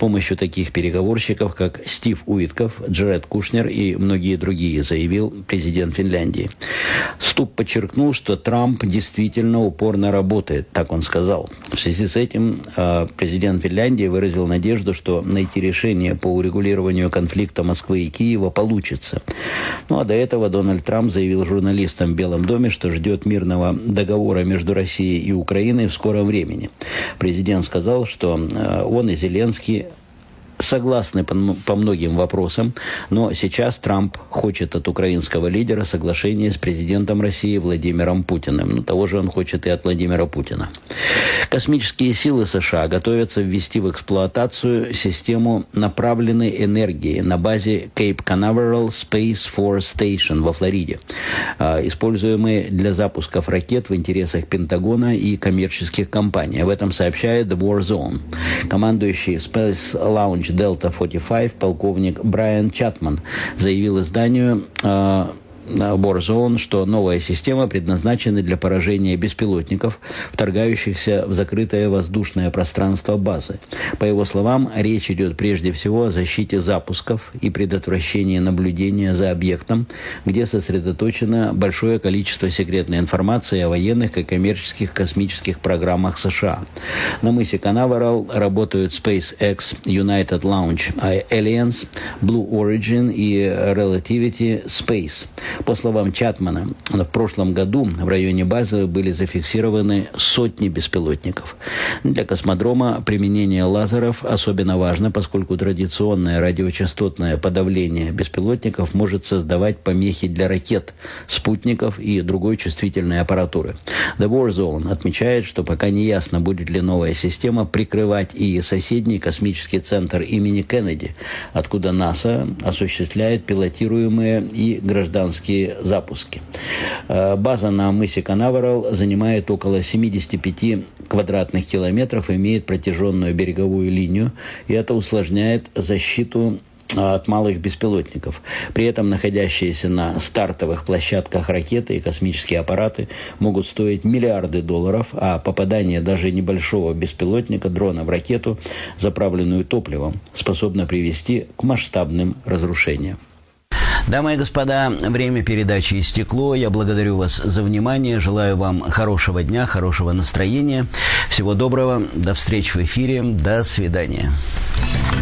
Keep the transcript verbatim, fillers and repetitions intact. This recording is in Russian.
помощью таких переговорщиков, как Стив Уитков, Джаред Кушнер и многие другие, заявил президент Финляндии. Стуб подчеркнул, что Трамп действительно упорно работает, так он сказал. В связи с этим э, президент Финляндии выразил надежду, что найти решение по урегулированию конфликта Москвы и Киева получится. Ну а до этого Дональд Трамп заявил журналистам в Белом доме, что ждет мирного договора между Россией и Украиной в скором времени. Президент сказал, что э, он и Зеленский согласны по, по многим вопросам, но сейчас Трамп хочет от украинского лидера соглашения с президентом России Владимиром Путиным. Ну, того же он хочет и от Владимира Путина. Космические силы США готовятся ввести в эксплуатацию систему направленной энергии на базе Cape Canaveral Space Force Station во Флориде, используемые для запусков ракет в интересах Пентагона и коммерческих компаний. Об этом сообщает The War Zone. Командующий Space Launch Delta сорок пять полковник Брайан Чатман заявил изданию э, Warzone, что новая система предназначена для поражения беспилотников, вторгающихся в закрытое воздушное пространство базы. По его словам, речь идет прежде всего о защите запусков и предотвращении наблюдения за объектом, где сосредоточено большое количество секретной информации о военных и коммерческих космических программах США. На мысе Канаверал работают SpaceX, United Launch Alliance, Blue Origin и Relativity Space. По словам Чатмана, в прошлом году в районе базы были зафиксированы сотни беспилотников. Для космодрома применение лазеров особенно важно, поскольку традиционное радиочастотное подавление беспилотников может создавать помехи для ракет, спутников и другой чувствительной аппаратуры. The War Zone отмечает, что пока не ясно, будет ли новая система прикрывать и соседний космический центр имени Кеннеди, откуда НАСА осуществляет пилотируемые и гражданские запуски. База на мысе Канаверал занимает около семьдесят пять квадратных километров, имеет протяженную береговую линию, и это усложняет защиту от малых беспилотников. При этом находящиеся на стартовых площадках ракеты и космические аппараты могут стоить миллиарды долларов, а попадание даже небольшого беспилотника, дрона в ракету, заправленную топливом, способно привести к масштабным разрушениям. Дамы и господа, время передачи истекло. Я благодарю вас за внимание. Желаю вам хорошего дня, хорошего настроения. Всего доброго. До встречи в эфире. До свидания.